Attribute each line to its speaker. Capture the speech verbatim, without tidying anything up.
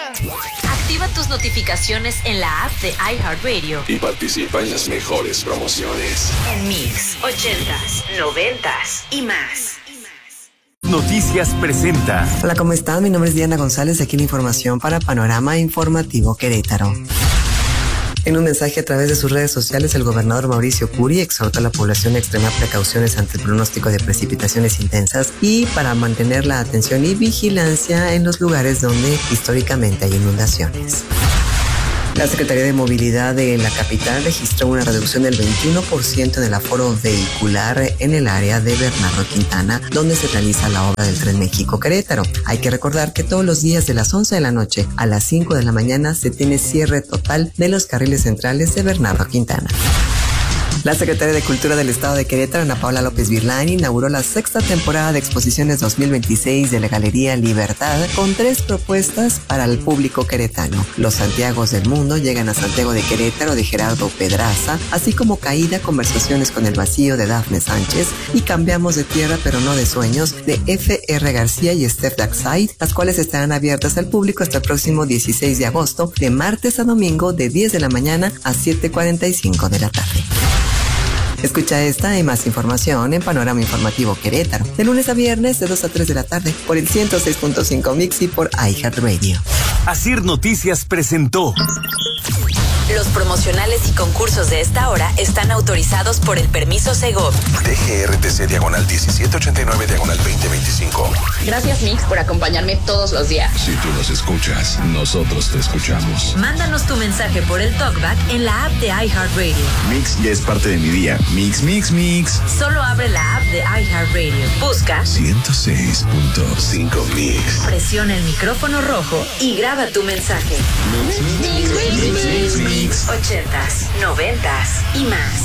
Speaker 1: Activa tus notificaciones en la app de iHeartRadio
Speaker 2: y participa en las mejores promociones.
Speaker 1: En Mix, ochentas, noventas y más.
Speaker 3: Noticias presenta.
Speaker 4: Hola, ¿cómo están? Mi nombre es Diana González, aquí la información para Panorama Informativo Querétaro. En un mensaje a través de sus redes sociales, el gobernador Mauricio Curi exhortó a la población a extremar precauciones ante el pronóstico de precipitaciones intensas y para mantener la atención y vigilancia en los lugares donde históricamente hay inundaciones. La Secretaría de Movilidad de la capital registró una reducción del veintiuno por ciento en el aforo vehicular en el área de Bernardo Quintana, donde se realiza la obra del Tren México-Querétaro. Hay que recordar que todos los días de las once de la noche a las cinco de la mañana se tiene cierre total de los carriles centrales de Bernardo Quintana. La Secretaria de Cultura del Estado de Querétaro, Ana Paula López Virlain, inauguró la sexta temporada de exposiciones dos mil veintiséis de la Galería Libertad con tres propuestas para el público queretano. Los Santiagos del Mundo llegan a Santiago de Querétaro de Gerardo Pedraza, así como Caída, Conversaciones con el Vacío de Dafne Sánchez y Cambiamos de Tierra pero no de Sueños de F R García y Steph Daxide, las cuales estarán abiertas al público hasta el próximo dieciséis de agosto, de martes a domingo de diez de la mañana a siete cuarenta y cinco de la tarde. Escucha esta y más información en Panorama Informativo Querétaro, de lunes a viernes de dos a tres de la tarde, por el ciento seis punto cinco Mix y por iHeartRadio.
Speaker 3: Asir Noticias presentó.
Speaker 1: Los promocionales y concursos de esta hora están autorizados por el permiso Segov.
Speaker 2: D G R T C diagonal diecisiete ochenta y nueve diagonal veinte veinticinco.
Speaker 5: Gracias, Mix, por acompañarme todos los días.
Speaker 2: Si tú nos escuchas, nosotros te escuchamos.
Speaker 1: Mándanos tu mensaje por el TalkBack en la app de iHeartRadio.
Speaker 2: Mix ya es parte de mi día. Mix, mix, mix.
Speaker 1: Solo abre la app de iHeartRadio. Busca
Speaker 2: ciento seis punto cinco Mix.
Speaker 1: Presiona el micrófono rojo y graba tu mensaje.
Speaker 2: Mix, mix, mix, mix, mix, mix.
Speaker 1: Ochentas, noventas y más.